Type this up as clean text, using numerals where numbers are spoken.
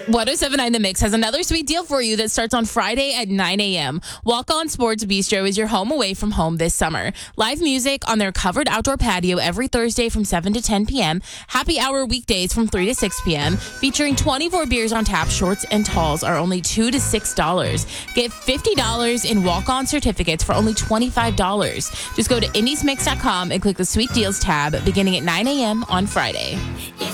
1079 The Mix has another sweet deal for you that starts on Friday at 9 a.m. Walk On Sports Bistro is your home away from home this summer. Live music on their covered outdoor patio every Thursday from 7 to 10 p.m. Happy hour weekdays from 3 to 6 p.m. Featuring 24 beers on tap. Shorts and talls are only $2 to $6. Get $50 in walk-on certificates for only $25. Just go to indiesmix.com and click the Sweet Deals tab beginning at 9 a.m. on Friday.